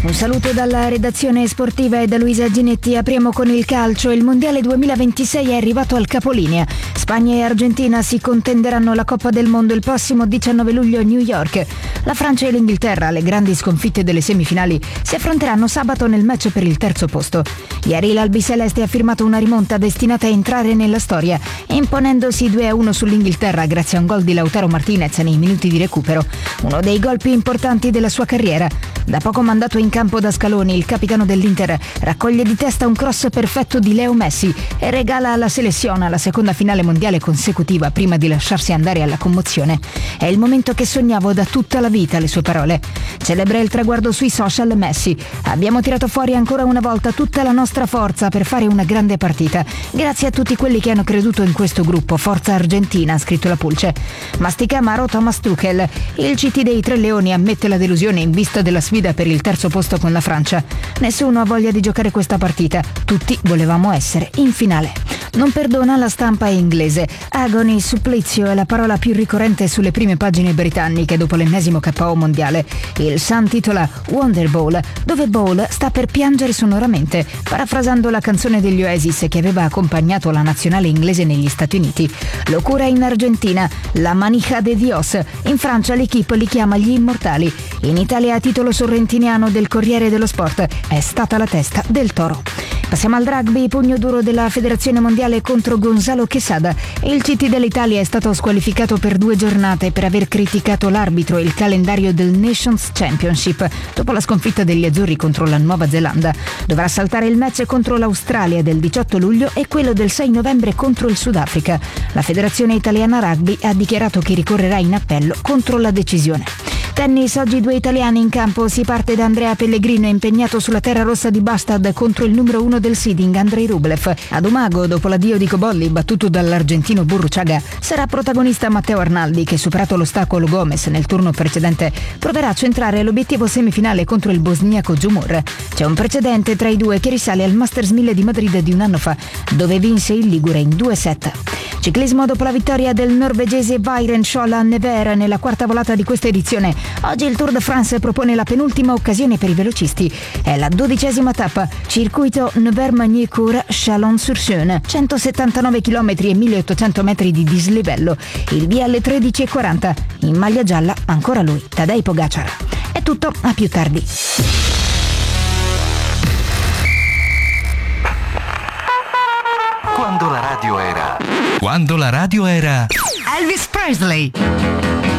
Un saluto dalla redazione sportiva e da Luisa Ginetti. Apriamo con il calcio. Il Mondiale 2026 è arrivato al capolinea. Spagna e Argentina si contenderanno la Coppa del Mondo il prossimo 19 luglio a New York. La Francia e l'Inghilterra, le grandi sconfitte delle semifinali, si affronteranno sabato nel match per il terzo posto. Ieri l'Albiceleste ha firmato una rimonta destinata a entrare nella storia, imponendosi 2-1 sull'Inghilterra grazie a un gol di Lautaro Martinez nei minuti di recupero, uno dei gol più importanti della sua carriera. Da poco mandato in campo da Scaloni, il capitano dell'Inter raccoglie di testa un cross perfetto di Leo Messi e regala alla Selezione la seconda finale mondiale consecutiva prima di lasciarsi andare alla commozione. È il momento che sognavo da tutta la vita, le sue parole. Celebra il traguardo sui social Messi. Abbiamo tirato fuori ancora una volta tutta la nostra forza per fare una grande partita. Grazie a tutti quelli che hanno creduto in questo gruppo. Forza Argentina, ha scritto la Pulce. Mastica amaro Thomas Tuchel. Il CT dei Tre Leoni ammette la delusione in vista della sfida per il terzo posto con la Francia. Nessuno ha voglia di giocare questa partita. Tutti volevamo essere in finale. Non perdona la stampa inglese. Agony, supplizio è la parola più ricorrente sulle prime pagine britanniche dopo l'ennesimo KO mondiale. Il Sun titola Wonder Ball, dove Ball sta per piangere sonoramente, parafrasando la canzone degli Oasis che aveva accompagnato la nazionale inglese negli Stati Uniti. Locura in Argentina, la Manija de Dios. In Francia l'equipe li chiama gli Immortali. In Italia, a titolo sorrentiniano del Corriere dello Sport, è stata la testa del toro. Passiamo al rugby, pugno duro della Federazione Mondiale contro Gonzalo Quesada. Il CT dell'Italia è stato squalificato per 2 giornate per aver criticato l'arbitro e il calendario del Nations Championship dopo la sconfitta degli azzurri contro la Nuova Zelanda. Dovrà saltare il match contro l'Australia del 18 luglio e quello del 6 novembre contro il Sudafrica. La Federazione Italiana Rugby ha dichiarato che ricorrerà in appello contro la decisione. Tennis, oggi 2 italiani in campo. Si parte da Andrea Pellegrino, impegnato sulla terra rossa di Bastad contro il numero 1 del seeding Andrei Rublev. Ad Umago, dopo l'addio di Cobolli battuto dall'argentino Burruchaga, sarà protagonista Matteo Arnaldi, che, superato l'ostacolo Gomez nel turno precedente, proverà a centrare l'obiettivo semifinale contro il bosniaco Djumur. C'è un precedente tra i due che risale al Masters 1000 di Madrid di un anno fa, dove vinse il ligure in 2 set. Ciclismo, dopo la vittoria del norvegese Byron Scholla Nevera nella quarta volata di questa edizione, oggi il Tour de France propone la penultima occasione per i velocisti. È la 12ª tappa, circuito Nevers-Magny-Cours Chalon-sur-Saône, 179 km e 1800 metri di dislivello. Il via alle 13:40. In maglia gialla ancora lui, Tadej Pogacar. È tutto, a più tardi. Quando la radio era Elvis Presley.